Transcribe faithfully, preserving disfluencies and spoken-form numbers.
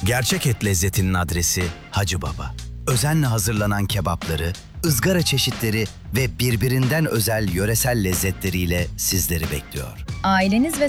Gerçek et lezzetinin adresi Hacı Baba. Özenle hazırlanan kebapları, ızgara çeşitleri ve birbirinden özel yöresel lezzetleriyle sizleri bekliyor. Aileniz ve